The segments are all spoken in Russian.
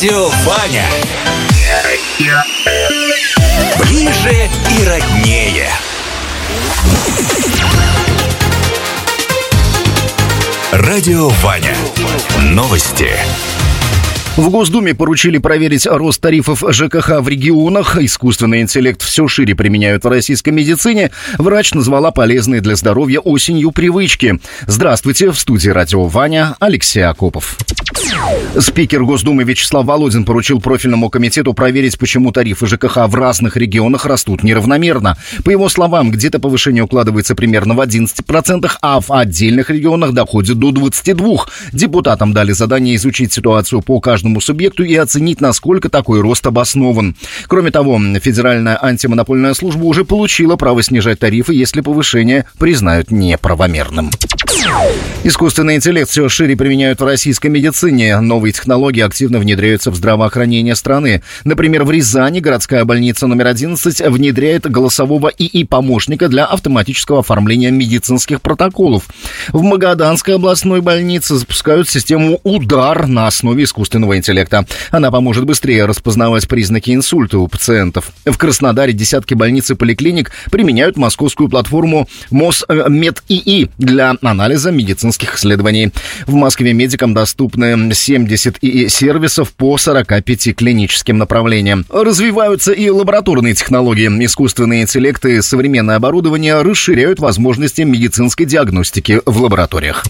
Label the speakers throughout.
Speaker 1: Радио Ваня. Ближе и роднее. Радио Ваня. Новости.
Speaker 2: В Госдуме поручили проверить рост тарифов ЖКХ в регионах. Искусственный интеллект все шире применяют в российской медицине. Врач назвала полезные для здоровья осенью привычки. Здравствуйте, в студии Радио Ваня Алексей Акопов. Спикер Госдумы Вячеслав Володин поручил профильному комитету проверить, почему тарифы ЖКХ в разных регионах растут неравномерно. По его словам, где-то повышение укладывается примерно в 11%, а в отдельных регионах доходит до 22%. Депутатам дали задание изучить ситуацию по каждому субъекту и оценить, насколько такой рост обоснован. Кроме того, Федеральная антимонопольная служба уже получила право снижать тарифы, если повышение признают неправомерным. Искусственный интеллект все шире применяют в российской медицине. Новые технологии активно внедряются в здравоохранение страны. Например, в Рязани городская больница номер 11 внедряет голосового ИИ-помощника для автоматического оформления медицинских протоколов. В Магаданской областной больнице запускают систему «Удар» на основе искусственного интеллекта. Она поможет быстрее распознавать признаки инсульта у пациентов. В Краснодаре десятки больниц и поликлиник применяют московскую платформу МосМедИИ для анализа медицинских исследований. В Москве медикам доступны 70 ИИ-сервисов по 45 клиническим направлениям. Развиваются и лабораторные технологии. Искусственный интеллект и современное оборудование расширяют возможности медицинской диагностики в лабораториях.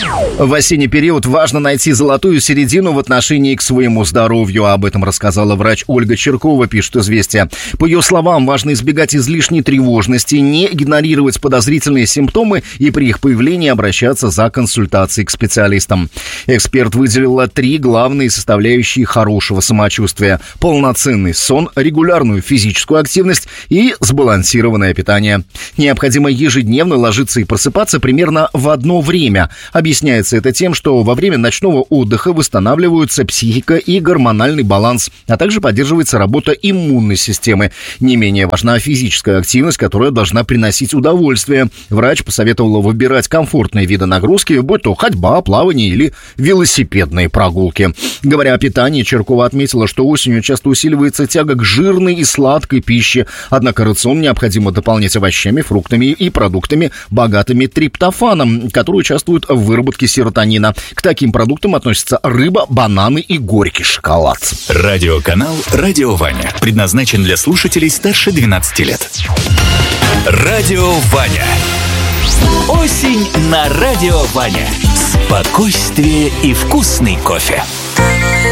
Speaker 2: В осенний период важно найти золотую середину в отношении к своему здоровью. Об этом рассказала врач Ольга Черкова, пишет «Известия». По ее словам, важно избегать излишней тревожности, не игнорировать подозрительные симптомы и при их появлении обращаться за консультацией к специалистам. Эксперт выделила 3 главные составляющие хорошего самочувствия: полноценный сон, регулярную физическую активность и сбалансированное питание. Необходимо ежедневно ложиться и просыпаться примерно в одно время. Объясняется это тем, что во время ночного отдыха восстанавливаются психика и гормональный баланс, а также поддерживается работа иммунной системы. Не менее важна физическая активность, которая должна приносить удовольствие. Врач посоветовала выбирать комфортные виды нагрузки, будь то ходьба, плавание или велосипедные прогулки. Говоря о питании, Черкова отметила, что осенью часто усиливается тяга к жирной и сладкой пище. Однако рацион необходимо дополнять овощами, фруктами и продуктами, богатыми триптофаном, который участвует в выработке серотонина. К таким продуктам относятся рыба, бананы и горький шоколад.
Speaker 1: Радиоканал «Радио Ваня» предназначен для слушателей старше 12 лет. Радио Ваня. Осень на Радио Ваня. Спокойствие и вкусный кофе.